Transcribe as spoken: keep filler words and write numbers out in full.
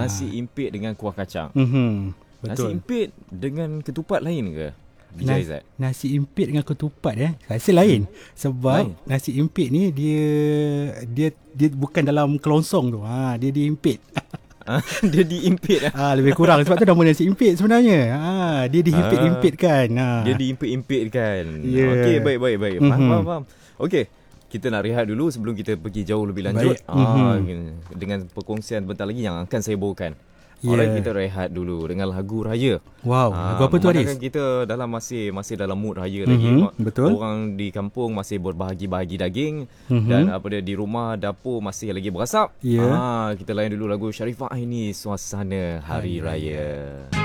Nasi impit dengan kuah kacang. Mm-hmm. Betul. Nasi impit dengan ketupat lain ke? Nas, nasi impit dengan ketupat eh rasa lain. Sebab lain. Nasi impit ni dia dia dia bukan dalam kelonsong tu. Ha, dia diimpit. Dia diimpit lah. Ah, lebih kurang sebab tu nama nasi impit sebenarnya. Ah, dia diimpit-impitkan. Ah. Dia diimpit-impitkan. Yeah. Okey, baik baik baik. Faham Mm-hmm. faham faham. Okey. Kita nak rehat dulu sebelum kita pergi jauh lebih lanjut. Baik. Ah, Mm-hmm. dengan perkongsian bentar lagi yang akan saya bawakan. Yeah. Alright, kita rehat dulu dengan lagu raya. Wow, Ah, lagu apa tu Aris? Kita dalam masih masih dalam mood raya Mm-hmm. lagi. Betul. Orang di kampung masih berbahagi-bahagi daging Mm-hmm. dan apa dia di rumah dapur masih lagi berasap. Yeah. Ah, kita layan dulu lagu Sharifah Aini, Suasana Hari, Hari Raya. Raya.